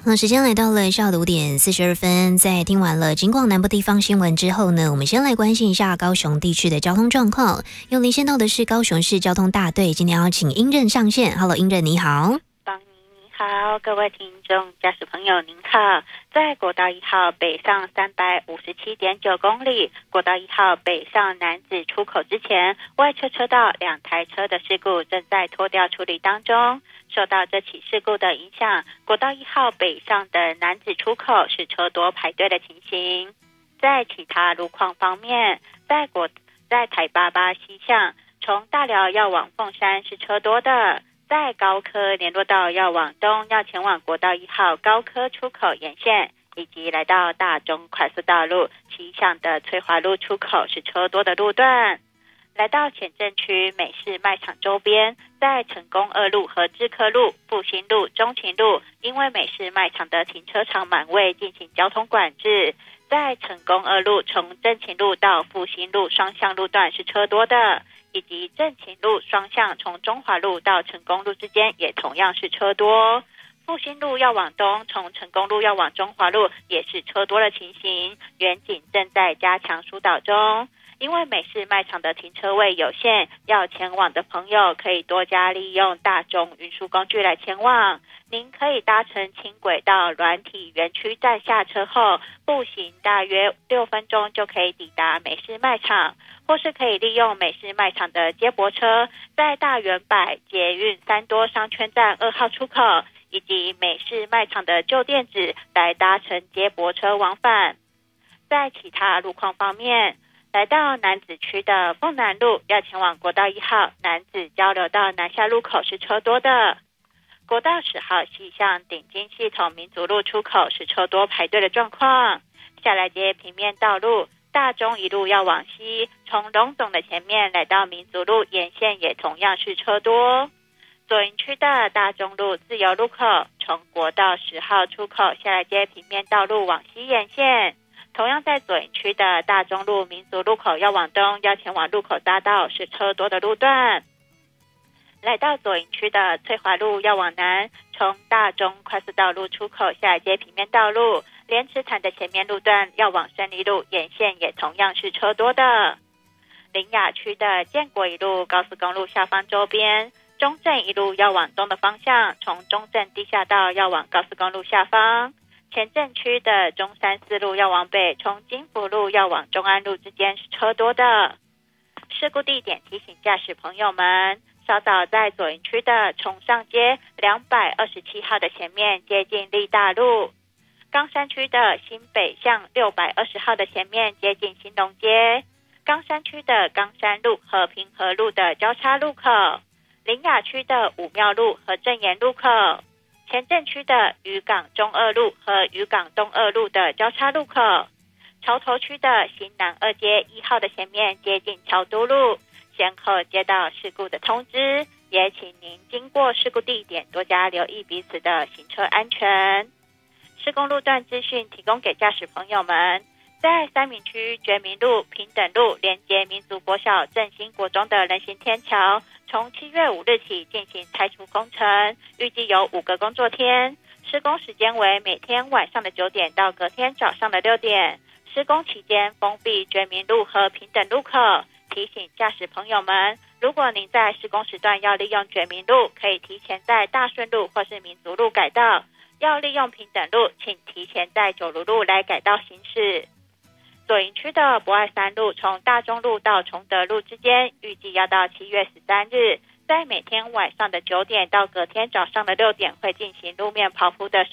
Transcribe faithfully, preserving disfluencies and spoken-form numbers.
好，时间来到了下午五点四十二分，在听完了警广南部地方新闻之后呢，我们先来关心一下高雄地区的交通状况。有连线到的是高雄市交通大队，今天要请英任上线。Hello， 英任你好。 邦尼你好，各位听众驾驶朋友您好。在国道一号北上三百五十七点九公里，国道一号北上楠梓出口之前，外侧车道两台车的事故正在拖吊处理当中。受到这起事故的影响，国道一号北上的楠梓出口是车多排队的情形。在其他路况方面，在国在台八八西向从大寮要往凤山是车多的。在高科联络道要往东，要前往国道一号高科出口沿线，以及来到大中快速道路西向的翠华路出口是车多的路段。来到前镇区美式卖场周边，在成功二路和志科路、复兴路、中勤路，因为美式卖场的停车场满位进行交通管制。在成功二路从正勤路到复兴路双向路段是车多的，以及正勤路双向从中华路到成功路之间也同样是车多。复兴路要往东，从成功路要往中华路也是车多的情形，远景正在加强疏导中。因为美式卖场的停车位有限，要前往的朋友可以多加利用大众运输工具来前往。您可以搭乘轻轨到软体园区站下车后，步行大约六分钟就可以抵达美式卖场，或是可以利用美式卖场的接驳车，在大圆柏捷运三多商圈站二号出口，以及美式卖场的旧店子来搭乘接驳车往返。在其他路况方面，来到楠梓区的凤南路，要前往国道一号楠梓交流道南下路口是车多的。国道十号西向顶金系统民族路出口是车多排队的状况。下来街平面道路大中一路要往西，从龙总的前面来到民族路沿线也同样是车多。左营区的大中路自由路口，从国道十号出口下来街平面道路往西沿线。同样在左营区的大中路民族路口要往东，要前往路口大道是车多的路段。来到左营区的翠华路要往南，从大中快速道路出口下来街平面道路莲池潭的前面路段要往胜利路沿线也同样是车多的。苓雅区的建国一路高速公路下方周边，中正一路要往东的方向，从中正地下道要往高速公路下方。前镇区的中山四路要往北，从金福路要往中安路之间是车多的。事故地点提醒驾驶朋友们，稍早在左营区的崇上街两百二十七号的前面接近立大路，冈山区的新北向六百二十号的前面接近新隆街，冈山区的冈山路和平和路的交叉路口，苓雅区的武庙路和正言路口，前镇区的渔港中二路和渔港东二路的交叉路口，桥头区的新南二街一号的前面接近桥都路，先后接到事故的通知，也请您经过事故地点多加留意彼此的行车安全。施工路段资讯提供给驾驶朋友们，在三民区觉民路、平等路连接民族国小、振兴国中的人行天桥，从七月五日起进行拆除工程，预计有五个工作天，施工时间为每天晚上的九点到隔天早上的六点。施工期间封闭觉民路和平等路口，提醒驾驶朋友们，如果您在施工时段要利用觉民路，可以提前在大顺路或是民族路改道；要利用平等路，请提前在九如路来改道行驶。左营区的博爱三路从大中路到崇德路之间，预计要到七月十三日，在每天晚上的九点到隔天早上的六点会进行路面刨铺的施